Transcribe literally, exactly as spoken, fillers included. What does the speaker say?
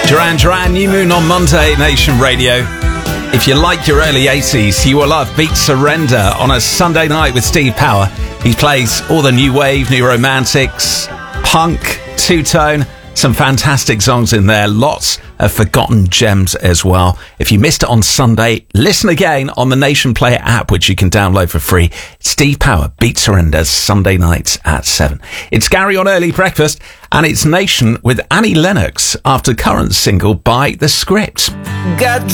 Duran Duran, New Moon on Monday, Nation Radio. If you like your early eighties, you will love Beat Surrender on a Sunday night with Steve Power. He plays all the new wave, new romantics, punk, two-tone, some fantastic songs in there, lots of forgotten gems as well. If you missed it on Sunday, listen again on the Nation Player app, which you can download for free. Steve Power, Beat Surrender, Sunday nights at seven. It's Gary on Early Breakfast, and it's Nation with Annie Lennox after current single by The Script. Got